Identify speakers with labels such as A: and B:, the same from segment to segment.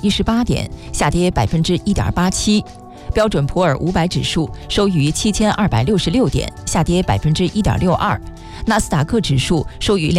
A: 718点，下跌1.87%。标准普尔500指数收于7266点，下跌1.62%。纳斯达克指数收于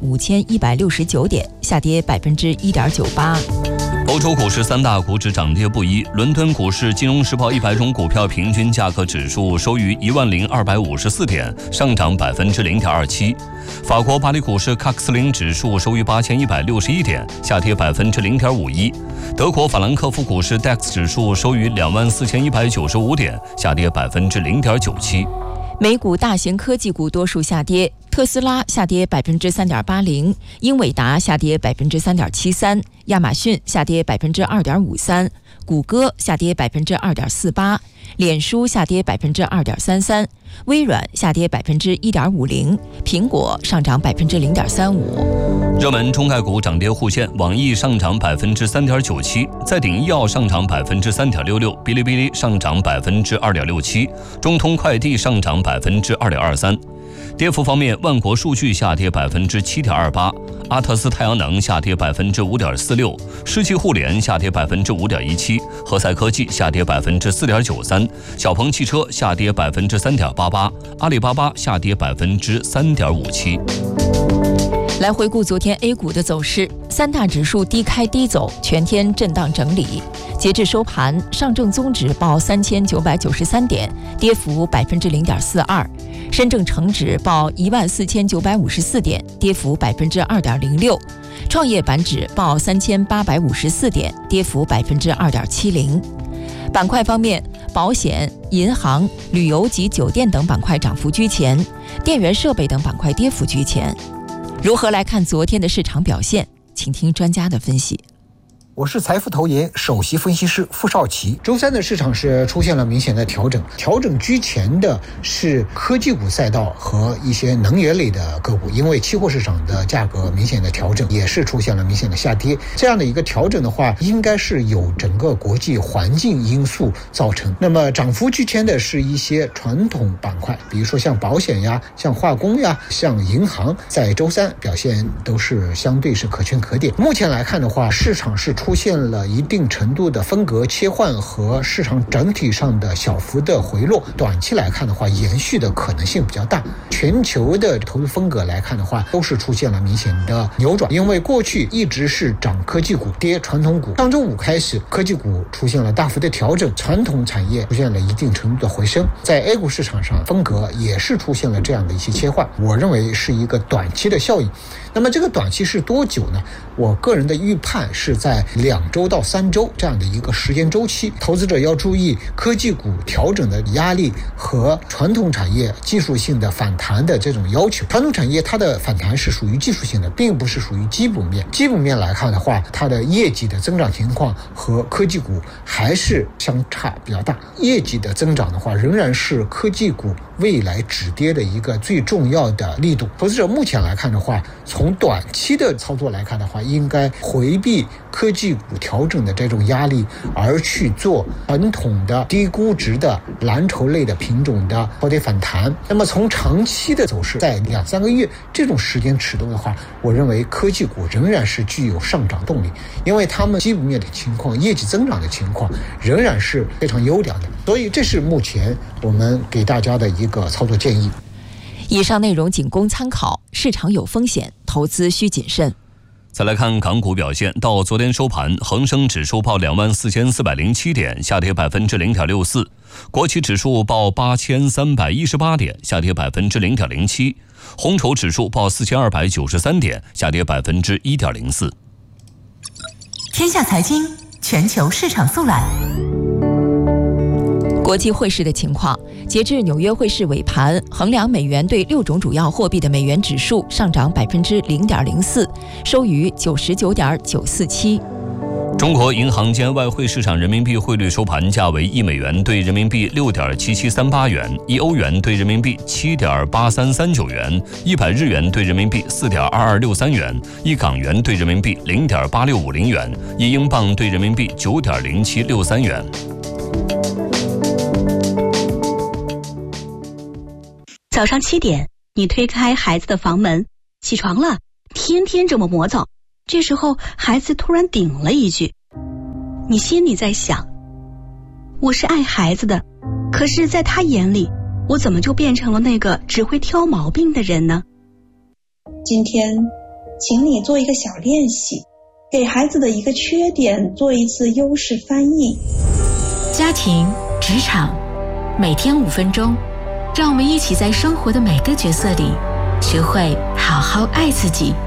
A: 25169点，下跌1.98%。
B: 欧洲股市三大股指涨跌不一，伦敦股市金融时报100种股票平均价格指数收于10254点，上涨0.27%。法国巴黎股市喀克斯林指数收于8161点，下跌0.51%。德国法兰克福股市 DAX 指数收于24195点，下跌0.97%。
A: 美股大型科技股多数下跌，特斯拉下跌3.80%，英伟达下跌3.73%，亚马逊下跌2.53%，谷歌下跌2.48%，脸书下跌2.33%，微软下跌1.50%，苹果上涨0.35%。
B: 热门中概股涨跌互现，网易上涨3.97%，再鼎医药上涨3.66%，哔哩哔哩上涨2.67%，中通快递上涨2.23%。跌幅方面，万国数据下跌7.28%，阿特斯太阳能下跌5.46%，世纪互联下跌5.17%，和赛科技下跌4.93%，小鹏汽车下跌3.88%，阿里巴巴下跌3.57%。
A: 来回顾昨天 A 股的走势，三大指数低开低走，全天震荡整理。截至收盘，上证综指报3993点，跌幅0.42%；深证成指报14954点，跌幅2.06%；创业板指报3854点，跌幅2.70%。板块方面，保险、银行、旅游及酒店等板块涨幅居前，电源设备等板块跌幅居前。如何来看昨天的市场表现？请听专家的分析。
C: 我是财富投研首席分析师傅少奇。周三的市场是出现了明显的调整居前的是科技股赛道和一些能源类的个股，因为期货市场的价格明显的调整，也是出现了明显的下跌。这样的一个调整的话，应该是有整个国际环境因素造成。那么涨幅居前的是一些传统板块，比如说像保险呀、像化工呀、像银行，在周三表现都是相对是可圈可点。目前来看的话，市场是出现了一定程度的分隔切换和市场整体上的小幅的回落，短期来看的话，延续的可能性比较大。全球的投资风格来看的话，都是出现了明显的扭转，因为过去一直是涨科技股跌传统股，上周五开始科技股出现了大幅的调整，传统产业出现了一定程度的回升，在 A 股市场上风格也是出现了这样的一些切换，我认为是一个短期的效应。那么这个短期是多久呢？我个人的预判是在2周到3周这样的一个时间周期，投资者要注意科技股调整的压力和传统产业技术性的反弹的这种要求。传统产业它的反弹是属于技术性的，并不是属于基本面。基本面来看的话，它的业绩的增长情况和科技股还是相差比较大。业绩的增长的话，仍然是科技股未来止跌的一个最重要的力度。投资者目前来看的话，从短期的操作来看的话，应该回避科技股调整的这种压力，而去做传统的低估值的蓝筹类的品种的超跌反弹。那么从长期的走势，在2-3个月这种时间尺度的话，我认为科技股仍然是具有上涨动力，因为他们基本面的情况、业绩增长的情况仍然是非常优良的，所以这是目前我们给大家的一个操作建议。
A: 以上内容仅供参考，市场有风险，投资需谨慎。
B: 再来看港股表现，到昨天收盘，恒生指数报24407点，下跌0.64%；国企指数报8318点，下跌0.07%；红筹指数报4293点，下跌1.04%。
D: 天下财经全球市场速览。
A: 国际汇市的情况，截至纽约汇市尾盘，衡量美元对6种主要货币的美元指数上涨0.04%，收于99.947。
B: 中国银行间外汇市场人民币汇率收盘价为1美元对人民币6.7738元，1欧元对人民币7.8339元，100日元对人民币4.2263元，1港元对人民币0.8650元，1英镑对人民币9.0763元。
E: 早上7点，你推开孩子的房门，起床了，天天这么磨蹭。这时候孩子突然顶了一句： 你心里在想，我是爱孩子的，可是在他眼里，我怎么就变成了那个只会挑毛病的人呢？
F: 今天请你做一个小练习，给孩子的一个缺点做一次优势翻译。
G: 家庭、职场，每天5分钟，让我们一起在生活的每个角色里学会好好爱自己。